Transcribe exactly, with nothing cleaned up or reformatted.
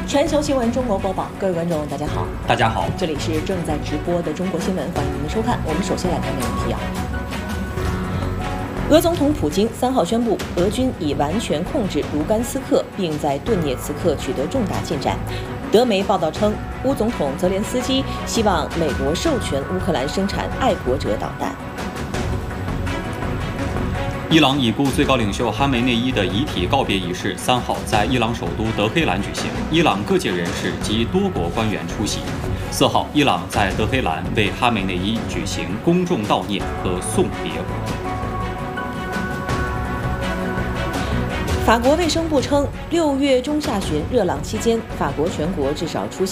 全球新闻中国播报，各位观众，大家好。 大家好， 这里是正在直播的中国新闻，欢迎您的收看。我们首先来看内容提要。俄总统普京三号宣布，俄军已完全控制卢甘斯克，并在顿涅茨克取得重大进展。德媒报道称，乌总统泽连斯基希望美国授权乌克兰生产爱国者导弹。 伊朗已故最高领袖哈梅内伊的遗体告别仪式三号在伊朗首都德黑兰举行，伊朗各界人士及多国官员出席。四号，伊朗在德黑兰为哈梅内伊举行公众悼念和送别活动。 法国卫生部称，六月中下旬热浪期间，法国全国至少出现